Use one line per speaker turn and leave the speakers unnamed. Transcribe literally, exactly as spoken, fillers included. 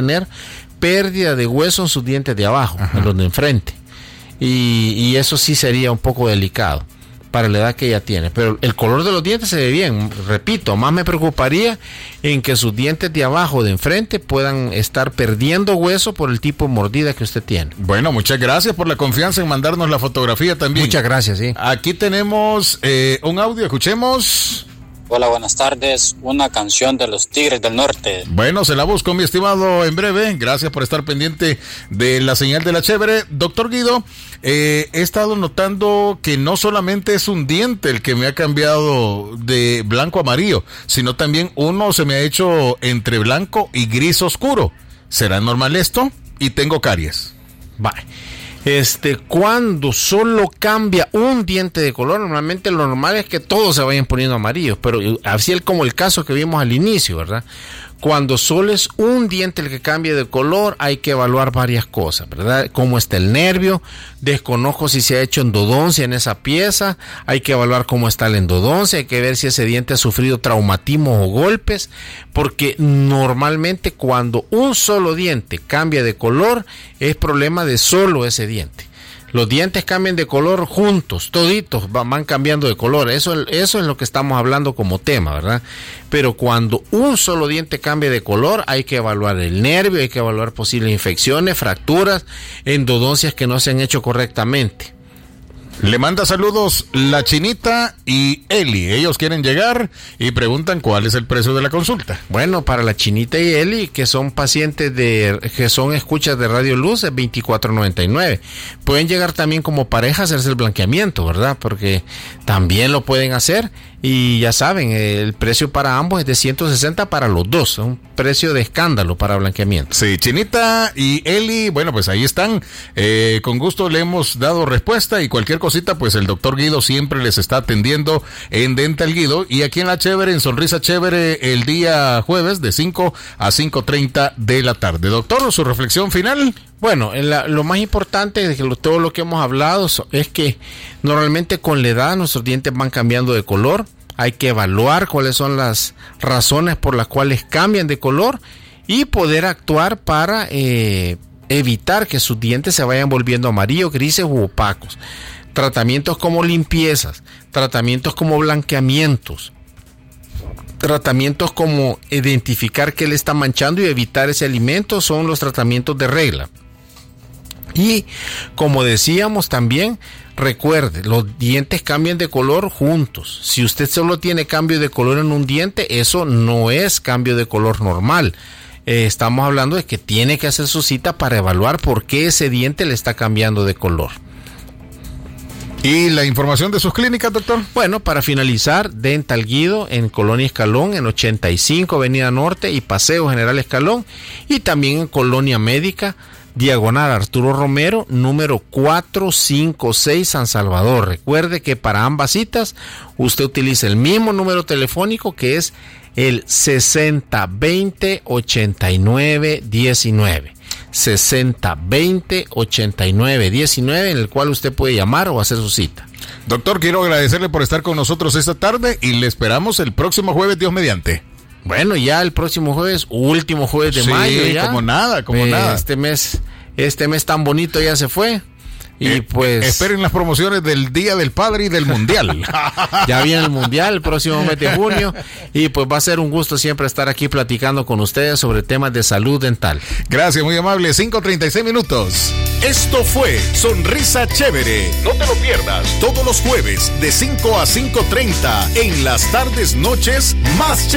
tener pérdida de hueso en sus dientes de abajo, ajá, en los de enfrente. Y, y eso sí sería un poco delicado para la edad que ella tiene. Pero el color de los dientes se ve bien. Repito, más me preocuparía en que sus dientes de abajo, de enfrente, puedan estar perdiendo hueso por el tipo de mordida que usted tiene.
Bueno, muchas gracias por la confianza en mandarnos la fotografía también.
Muchas gracias, sí.
Aquí tenemos eh, un audio, escuchemos.
Hola, buenas tardes. Una canción de los Tigres del Norte.
Bueno, se la busco, mi estimado, en breve. Gracias por estar pendiente de la señal de la chévere. Doctor Guido, eh, he estado notando que no solamente es un diente el que me ha cambiado de blanco a amarillo, sino también uno se me ha hecho entre blanco y gris oscuro. ¿Será normal esto? Y tengo caries.
Vale. Este, cuando solo cambia un diente de color, normalmente lo normal es que todos se vayan poniendo amarillos, pero así es como el caso que vimos al inicio, ¿verdad? Cuando solo es un diente el que cambie de color, hay que evaluar varias cosas, ¿verdad? Cómo está el nervio, desconozco si se ha hecho endodoncia en esa pieza, hay que evaluar cómo está la endodoncia, hay que ver si ese diente ha sufrido traumatismos o golpes, porque normalmente cuando un solo diente cambia de color, es problema de solo ese diente. Los dientes cambian de color juntos, toditos van cambiando de color, eso, eso es lo que estamos hablando como tema, ¿verdad? Pero cuando un solo diente cambia de color, hay que evaluar el nervio, hay que evaluar posibles infecciones, fracturas, endodoncias que no se han hecho correctamente.
Le manda saludos la Chinita y Eli. Ellos quieren llegar y preguntan cuál es el precio de la consulta.
Bueno, para la Chinita y Eli, que son pacientes de, que son escuchas de Radio Luz, es veinticuatro noventa y nueve. Pueden llegar también como pareja a hacerse el blanqueamiento, ¿verdad? Porque también lo pueden hacer. Y ya saben, el precio para ambos es de ciento sesenta para los dos, es un precio de escándalo para blanqueamiento.
Sí, Chinita y Eli, bueno, pues ahí están, eh, con gusto le hemos dado respuesta y cualquier cosita, pues el doctor Guido siempre les está atendiendo en Dental Guido y aquí en La Chévere, en Sonrisa Chévere, el día jueves de cinco a cinco treinta de la tarde. Doctor, su reflexión final.
Bueno, la, lo más importante de que lo, todo lo que hemos hablado es que normalmente con la edad nuestros dientes van cambiando de color. Hay que evaluar cuáles son las razones por las cuales cambian de color y poder actuar para eh, evitar que sus dientes se vayan volviendo amarillos, grises u opacos. Tratamientos como limpiezas, tratamientos como blanqueamientos, tratamientos como identificar qué le está manchando y evitar ese alimento son los tratamientos de regla. Y como decíamos también, recuerde, los dientes cambian de color juntos. Si usted solo tiene cambio de color en un diente, eso no es cambio de color normal. Eh, estamos hablando de que tiene que hacer su cita para evaluar por qué ese diente le está cambiando de color.
¿Y la información de sus clínicas, doctor?
Bueno, para finalizar, Dental Guido en Colonia Escalón, en ochenta y cinco Avenida Norte y Paseo General Escalón, y también en Colonia Médica, Diagonal Arturo Romero, número cuatrocientos cincuenta y seis, San Salvador. Recuerde que para ambas citas usted utiliza el mismo número telefónico que es el sesenta veinte ochenta y nueve diecinueve. sesenta veinte ochenta y nueve diecinueve, en el cual usted puede llamar o hacer su cita.
Doctor, quiero agradecerle por estar con nosotros esta tarde y le esperamos el próximo jueves, Dios mediante.
Bueno, ya el próximo jueves, último jueves de
sí,
mayo ya.
como nada, como
eh,
nada.
Este mes, este mes tan bonito ya se fue. Y
eh,
pues
esperen las promociones del Día del Padre y del Mundial.
Ya viene el Mundial el próximo mes de junio y pues va a ser un gusto siempre estar aquí platicando con ustedes sobre temas de salud dental.
Gracias, muy amable. cinco treinta y seis minutos.
Esto fue Sonrisa Chévere. No te lo pierdas todos los jueves de cinco a cinco treinta en las tardes, noches más chéveres.